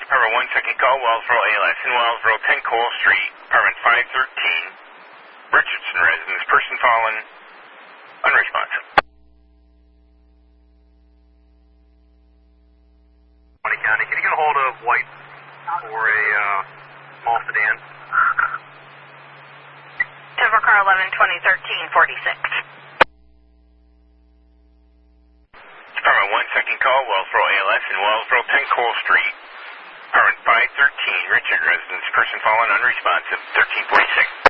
Department 1, second call, Wellsboro ALS in Wellsboro, 10 Cole Street, Department 513, Richardson residence, person fallen, unresponsive. County, can you get a hold of White for a small sedan? Denver car 11, 2013, 46. Department 1, second call, Wellsboro ALS in Wellsboro, 10 Cole Street, Department 513, Richard residence, person fallen, unresponsive, 1346.